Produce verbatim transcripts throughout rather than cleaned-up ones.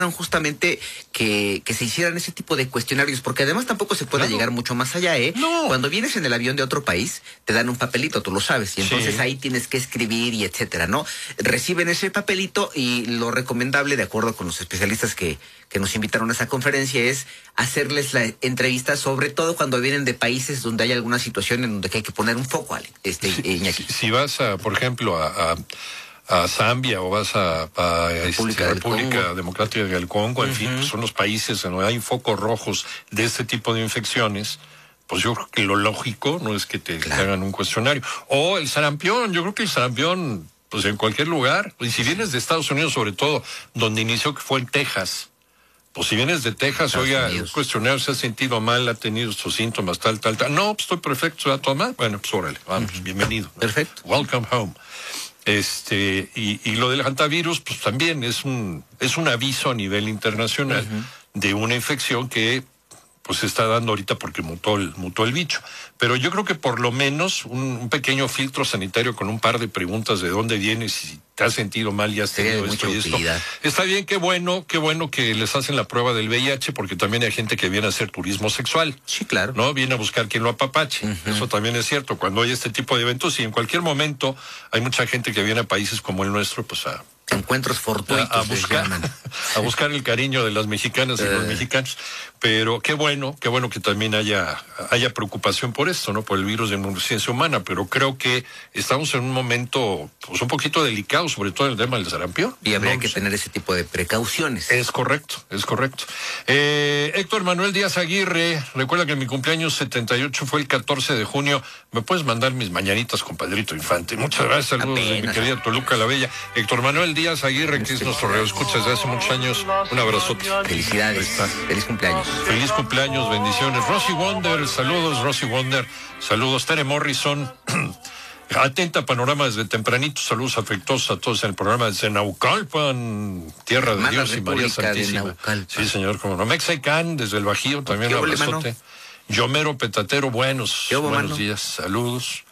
justamente que, que se hicieran ese tipo de cuestionarios, porque además tampoco se puede claro. llegar mucho más allá, ¿eh? No. Cuando vienes en el avión de otro país, te dan un papelito, tú lo sabes, y entonces sí. ahí tienes que escribir y etcétera, ¿no? Reciben ese papelito y lo recomendable, de acuerdo con los especialistas que, que nos invitaron a esa conferencia, es hacerles la entrevista, sobre todo cuando vienen de países donde hay alguna situación en donde hay que poner un foco, Ale, este, si, Iñaki. Si, si vas, a, por ejemplo, a... a... a Zambia o vas a, a República, este, República Democrática del Congo, en uh-huh. fin, pues son los países donde hay focos rojos de este tipo de infecciones, pues yo creo que lo lógico no es que te, claro. te hagan un cuestionario. O el sarampión, yo creo que el sarampión, pues en cualquier lugar, y si vienes de Estados Unidos sobre todo, donde inició que fue en Texas, pues si vienes de Texas, Estados oiga, Unidos. El cuestionario se ha sentido mal, ha tenido estos síntomas, tal, tal, tal. No, pues estoy perfecto, ¿a tomar? Bueno, pues órale, vamos, uh-huh. bienvenido. Perfecto. Welcome home. Este, y, y lo del hantavirus, pues también es un, es un aviso a nivel internacional uh-huh. de una infección que pues se está dando ahorita porque mutó el, mutó el bicho. Pero yo creo que por lo menos un, un pequeño filtro sanitario con un par de preguntas de dónde vienes, si te has sentido mal y has tenido esto y esto. Está bien, qué bueno, qué bueno que les hacen la prueba del V I H, porque también hay gente que viene a hacer turismo sexual. Sí, claro. ¿No? Viene a buscar quien lo apapache. Uh-huh. Eso también es cierto. Cuando hay este tipo de eventos, y en cualquier momento hay mucha gente que viene a países como el nuestro, pues a... encuentros fortuitos a, a buscar a buscar el cariño de las mexicanas y uh. los mexicanos, pero qué bueno, qué bueno que también haya haya preocupación por esto, ¿no? Por el virus de inmunodeficiencia humana, pero creo que estamos en un momento pues un poquito delicado, sobre todo en el tema del sarampión. Y habría no, que sí. tener ese tipo de precauciones. Es correcto, es correcto. Eh, Héctor Manuel Díaz Aguirre, recuerda que mi cumpleaños setenta y ocho fue el catorce de junio. ¿Me puedes mandar mis mañanitas, compadrito Infante? Muchas gracias, saludos de mi querida Toluca la Bella. Héctor Manuel Díaz Aguirre, que es nuestro radioescucha desde hace muchos años. Un abrazote. Felicidades. Feliz cumpleaños. Feliz cumpleaños, bendiciones. Rosy Wonder, saludos, Rosy Wonder. Saludos, Tere Morrison. Atenta panorama desde tempranito. Saludos afectuosos a todos en el programa desde Naucalpan, tierra de Dios y María Santísima. Sí, señor, como no. Mexican, desde el Bajío, también un abrazote. Yomero Petatero, buenos, buenos días, saludos.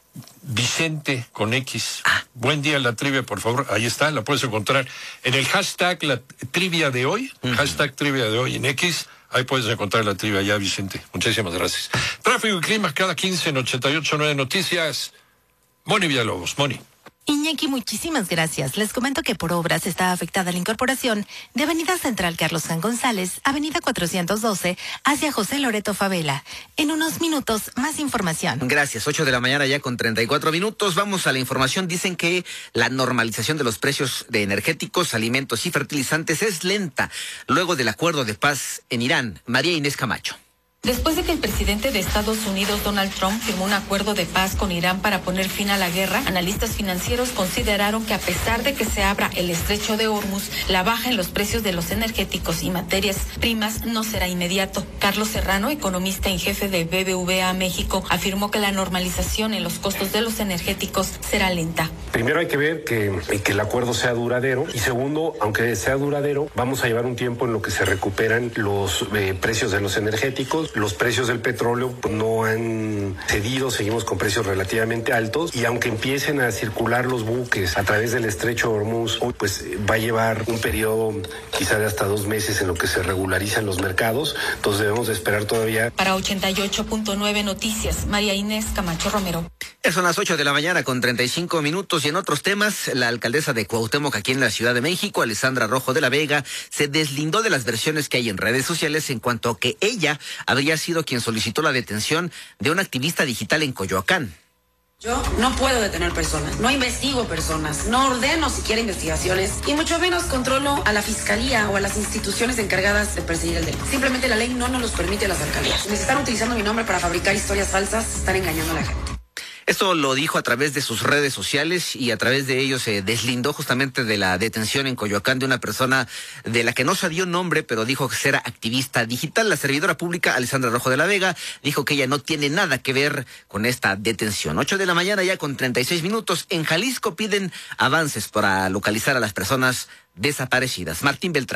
Vicente con X. Ah. Buen día la trivia, por favor. Ahí está, la puedes encontrar en el hashtag la trivia de hoy. Uh-huh. Hashtag trivia de hoy en X. Ahí puedes encontrar la trivia ya, Vicente. Muchísimas gracias. Tráfico y clima cada quince en ochenta y ocho punto nueve Noticias. Moni Villalobos, Moni. Iñaki, muchísimas gracias. Les comento que por obras está afectada la incorporación de Avenida Central Carlos Jan González, Avenida cuatrocientos doce, hacia José Loreto Favela. En unos minutos, más información. Gracias, ocho de la mañana ya con treinta y cuatro minutos. Vamos a la información. Dicen que la normalización de los precios de energéticos, alimentos y fertilizantes es lenta luego del acuerdo de paz en Irán. María Inés Camacho. Después de que el presidente de Estados Unidos, Donald Trump, firmó un acuerdo de paz con Irán para poner fin a la guerra, analistas financieros consideraron que a pesar de que se abra el estrecho de Hormuz, la baja en los precios de los energéticos y materias primas no será inmediato. Carlos Serrano, economista en jefe de B B V A México, afirmó que la normalización en los costos de los energéticos será lenta. Primero hay que ver que, que el acuerdo sea duradero, y segundo, aunque sea duradero, vamos a llevar un tiempo en lo que se recuperan los eh, precios de los energéticos. Los precios del petróleo no han cedido, seguimos con precios relativamente altos, y aunque empiecen a circular los buques a través del estrecho de Hormuz, pues va a llevar un periodo quizá de hasta dos meses en lo que se regularizan los mercados, entonces debemos de esperar todavía. Para ochenta y ocho punto nueve Noticias, María Inés Camacho Romero. Son las ocho de la mañana con treinta y cinco minutos, y en otros temas, la alcaldesa de Cuauhtémoc aquí en la Ciudad de México, Alessandra Rojo de la Vega, se deslindó de las versiones que hay en redes sociales en cuanto a que ella habría sido quien solicitó la detención de un activista digital en Coyoacán. Yo no puedo detener personas, no investigo personas, no ordeno siquiera investigaciones, y mucho menos controlo a la fiscalía o a las instituciones encargadas de perseguir el delito. Simplemente la ley no nos los permite a las alcaldías. Si están utilizando mi nombre para fabricar historias falsas, están engañando a la gente. Esto lo dijo a través de sus redes sociales, y a través de ello se deslindó justamente de la detención en Coyoacán de una persona de la que no se dio nombre, pero dijo que era activista digital. La servidora pública, Alessandra Rojo de la Vega, dijo que ella no tiene nada que ver con esta detención. Ocho de la mañana ya con treinta y seis minutos. En Jalisco piden avances para localizar a las personas desaparecidas. Martín Beltrán.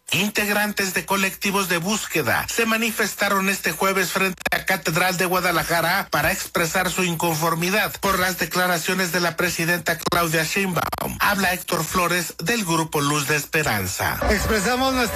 Integrantes de colectivos de búsqueda se manifestaron este jueves frente a Catedral de Guadalajara para expresar su inconformidad por las declaraciones de la presidenta Claudia Sheinbaum. Habla Héctor Flores del Grupo Luz de Esperanza. Expresamos nuestra